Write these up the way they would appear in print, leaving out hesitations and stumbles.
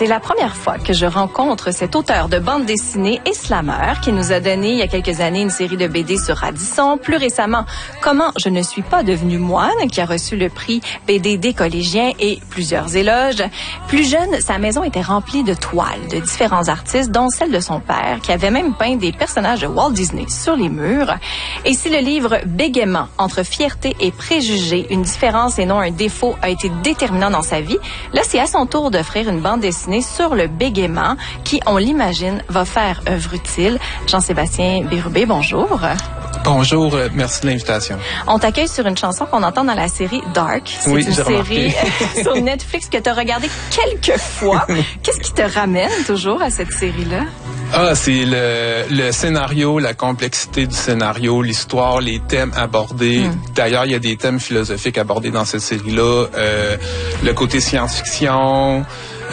C'est la première fois que je rencontre cet auteur de bande dessinée et slammer qui nous a donné il y a quelques années une série de BD sur Radisson. Plus récemment, Comment je ne suis pas devenu moine, qui a reçu le prix BD des collégiens et plusieurs éloges. Plus jeune, sa maison était remplie de toiles de différents artistes, dont celle de son père, qui avait même peint des personnages de Walt Disney sur les murs. Et si le livre Bégaiement, entre fierté et préjugés, une différence et non un défaut, a été déterminant dans sa vie, là, c'est à son tour d'offrir une bande dessinée sur le bégaiement qui, on l'imagine, va faire œuvre utile. Jean-Sébastien Bérubé, bonjour. Bonjour, merci de l'invitation. On t'accueille sur une chanson qu'on entend dans la série Dark. C'est une série sur Netflix que tu as regardée quelques fois. Qu'est-ce qui te ramène toujours à cette série-là? Ah, c'est le scénario, la complexité du scénario, l'histoire, les thèmes abordés. D'ailleurs, il y a des thèmes philosophiques abordés dans cette série-là. Le côté science-fiction.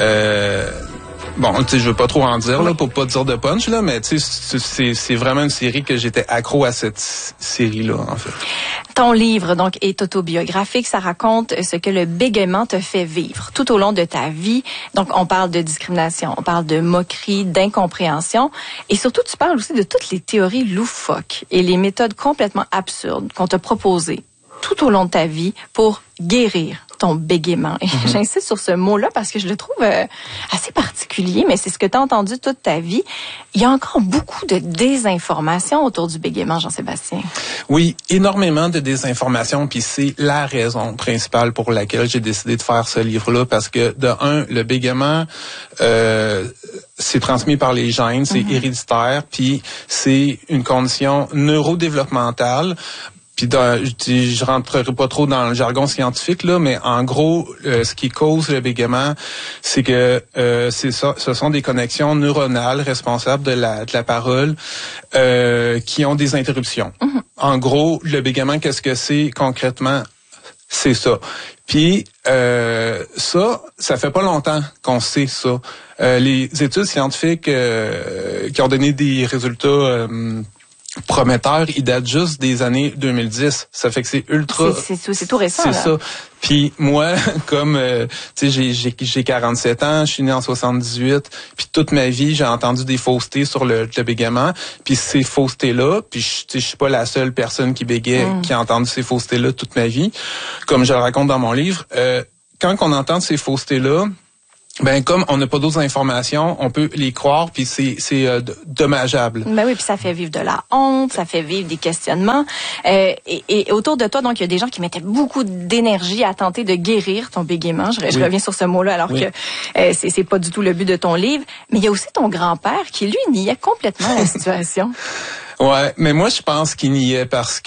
Bon, tu sais, je veux pas trop en dire, là, pour pas dire de punch, là, mais tu sais, c'est vraiment une série que j'étais accro à cette série-là, en fait. Ton livre, donc, est autobiographique. Ça raconte ce que le bégaiement te fait vivre tout au long de ta vie. Donc, on parle de discrimination, on parle de moquerie, d'incompréhension. Et surtout, tu parles aussi de toutes les théories loufoques et les méthodes complètement absurdes qu'on t'a proposées tout au long de ta vie pour guérir ton bégaiement. Et j'insiste sur ce mot-là parce que je le trouve assez particulier, mais c'est ce que tu as entendu toute ta vie. Il y a encore beaucoup de désinformation autour du bégaiement, Jean-Sébastien. Oui, énormément de désinformation, puis c'est la raison principale pour laquelle j'ai décidé de faire ce livre-là, parce que, de un, le bégaiement, c'est transmis par les gènes, c'est héréditaire, puis c'est une condition neurodéveloppementale. Puis je rentrerai pas trop dans le jargon scientifique là, mais en gros, ce qui cause le bégaiement, c'est que ce sont des connexions neuronales responsables de la parole qui ont des interruptions. En gros, le bégaiement, qu'est-ce que c'est concrètement? C'est ça. Puis ça fait pas longtemps qu'on sait ça. Les études scientifiques qui ont donné des résultats prometteur, il date juste des années 2010. Ça fait que c'est ultra... C'est tout récent. C'est là. ça. Puis moi, comme, tu sais, j'ai 47 ans, je suis né en 78, puis toute ma vie, j'ai entendu des faussetés sur le bégaiement. Puis ces faussetés-là, puis je suis pas la seule personne qui bégait, qui a entendu ces faussetés-là toute ma vie, comme je le raconte dans mon livre. Quand on entend ces faussetés-là, ben comme on n'a pas d'autres informations, on peut les croire, puis c'est dommageable. Ben oui, puis ça fait vivre de la honte, ça fait vivre des questionnements. Et autour de toi, donc il y a des gens qui mettaient beaucoup d'énergie à tenter de guérir ton bégaiement. Je reviens sur ce mot-là, alors que c'est pas du tout le but de ton livre. Mais il y a aussi ton grand-père qui lui niait complètement la situation. Ouais, mais moi je pense qu'il niait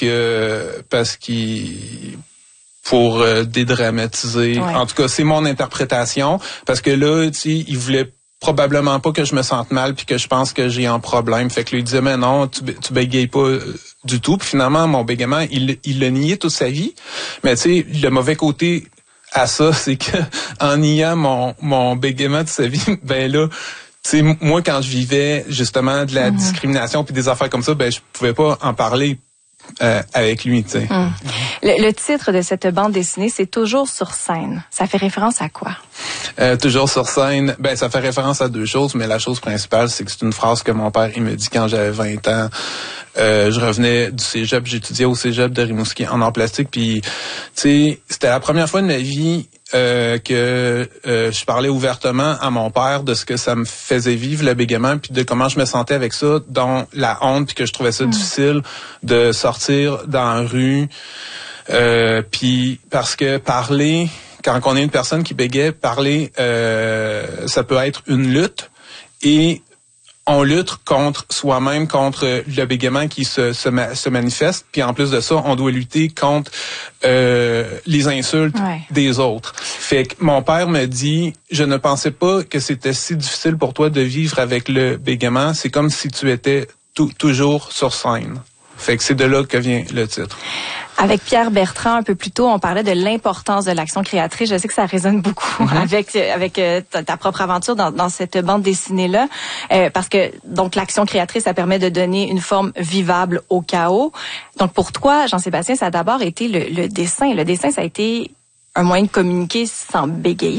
pour dédramatiser. Ouais. En tout cas, c'est mon interprétation. Parce que là, tu sais, il voulait probablement pas que je me sente mal puis que je pense que j'ai un problème. Fait que lui, il disait, mais non, tu bégayes pas du tout. Puis finalement, mon bégaiement, il l'a nié toute sa vie. Mais tu sais, le mauvais côté à ça, c'est que en niant mon bégaiement de sa vie, ben là, tu sais, moi, quand je vivais justement de la discrimination puis des affaires comme ça, ben je pouvais pas en parler avec lui, tu sais. Le titre de cette bande dessinée, c'est Toujours sur scène. Ça fait référence à quoi? Toujours sur scène, ben ça fait référence à deux choses, mais la chose principale, c'est que c'est une phrase que mon père il me dit quand j'avais 20 ans. Je revenais du cégep, j'étudiais au cégep de Rimouski en art plastique, puis tu sais, c'était la première fois de ma vie que je parlais ouvertement à mon père de ce que ça me faisait vivre, le bégaiement, puis de comment je me sentais avec ça, dont la honte, puis que je trouvais ça difficile de sortir dans la rue. Puis parce que parler, quand on est une personne qui bégaye, parler, ça peut être une lutte, et on lutte contre soi-même, contre le bégaiement qui se manifeste. Puis en plus de ça, on doit lutter contre les insultes des autres. Fait que mon père me dit, je ne pensais pas que c'était si difficile pour toi de vivre avec le bégaiement. C'est comme si tu étais toujours sur scène. Fait que c'est de là que vient le titre. Avec Pierre Bertrand, un peu plus tôt, on parlait de l'importance de l'action créatrice. Je sais que ça résonne beaucoup avec ta propre aventure dans cette bande dessinée-là. Parce que, donc, l'action créatrice, ça permet de donner une forme vivable au chaos. Donc, pour toi, Jean-Sébastien, ça a d'abord été le dessin. Le dessin, ça a été un moyen de communiquer sans bégayer.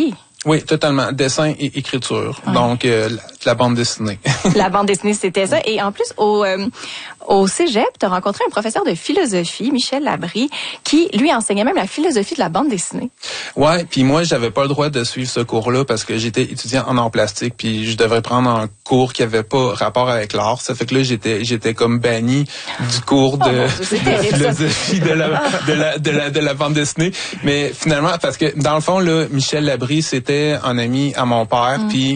Oui, totalement. Dessin et écriture. Ouais. Donc, la bande dessinée. La bande dessinée, c'était ça. Et en plus, au cégep, tu as rencontré un professeur de philosophie, Michel Labrie, qui, lui, enseignait même la philosophie de la bande dessinée. Ouais, puis moi, j'avais pas le droit de suivre ce cours-là parce que j'étais étudiant en arts plastiques, puis je devrais prendre un cours qui avait pas rapport avec l'art. Ça fait que là, j'étais comme banni du cours de philosophie de la bande dessinée. Mais finalement, parce que dans le fond, là, Michel Labrie, c'était un ami à mon père, puis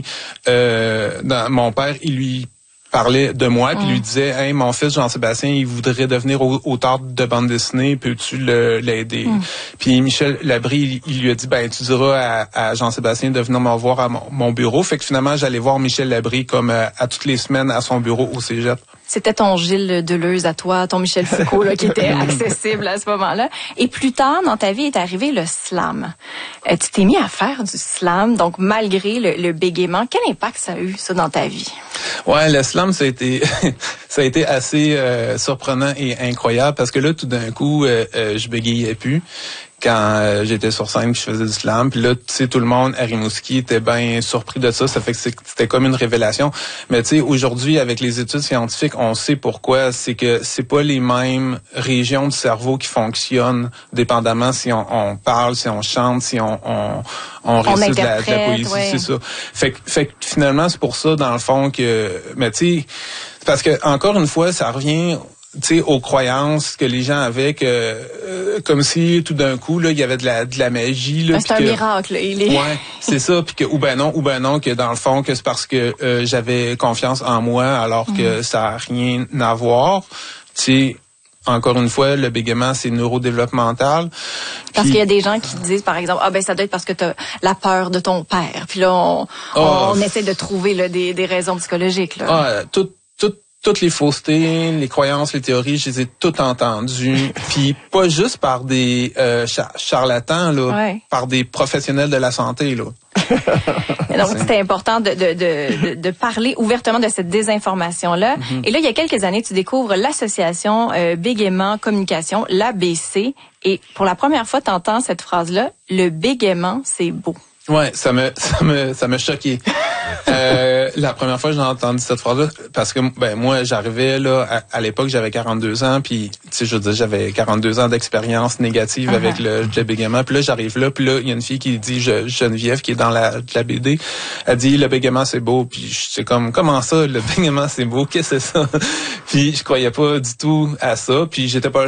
mon père, il lui parlait de moi, puis lui disait, hey, mon fils Jean-Sébastien, il voudrait devenir auteur de bande dessinée, peux-tu l'aider? Puis Michel Labrie, il lui a dit, ben tu diras à Jean-Sébastien de venir me voir à mon bureau. Fait que finalement, j'allais voir Michel Labrie comme à toutes les semaines à son bureau au cégep. C'était ton Gilles Deleuze à toi, ton Michel Foucault là, qui était accessible à ce moment-là. Et plus tard, dans ta vie, est arrivé le slam. Tu t'es mis à faire du slam, donc malgré le bégaiement. Quel impact ça a eu, ça, dans ta vie? Ouais, le slam, ça a été assez surprenant et incroyable parce que là, tout d'un coup, je bégayais plus. Quand j'étais sur scène, puis je faisais du slam, puis là, tu sais, tout le monde à Rimouski était bien surpris de ça. Ça fait que c'était comme une révélation. Mais tu sais, aujourd'hui, avec les études scientifiques, on sait pourquoi. C'est que c'est pas les mêmes régions du cerveau qui fonctionnent, dépendamment si on parle, si on chante, si on récite de la poésie, ouais. C'est ça. Fait que finalement, c'est pour ça, dans le fond, que... Mais tu sais, parce que encore une fois, ça revient... Tu sais, aux croyances que les gens avaient, que comme si tout d'un coup là il y avait de la magie là. C'est un miracle. Ouais, c'est ça, puis que ou ben non que dans le fond que c'est parce que j'avais confiance en moi alors que ça a rien à voir. Tu sais, encore une fois, le bégaiement, c'est neurodéveloppemental. Parce qu'il y a des gens qui disent, par exemple, ça doit être parce que tu as la peur de ton père. Puis là, on essaie de trouver là, des raisons psychologiques. Là. Toutes les faussetés, les croyances, les théories, je les ai toutes entendues. Puis pas juste par des charlatans, là, par des professionnels de la santé, là. Donc, c'était important de parler ouvertement de cette désinformation-là. Et là, il y a quelques années, tu découvres l'association Bégaiement Communication, l'ABC. Et pour la première fois, tu entends cette phrase-là, le bégaiement, c'est beau. Ouais, ça m'a choqué. La première fois que j'ai entendu cette phrase-là, parce que moi j'arrivais là à l'époque, j'avais 42 ans, puis tu sais, je veux dire, j'avais 42 ans d'expérience négative avec le bégaiement. Puis là j'arrive là, puis là il y a une fille qui dit Geneviève qui est dans la BD, elle dit le bégaiement c'est beau, puis c'est comme comment ça le bégaiement c'est beau, qu'est-ce que c'est ça? Puis je croyais pas du tout à ça, puis j'étais pas